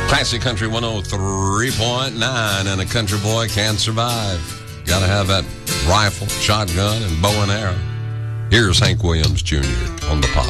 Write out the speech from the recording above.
Classic Country 103.9, and a country boy can't survive. Gotta have that rifle, shotgun, and bow and arrow. Here's Hank Williams Jr. on the pop.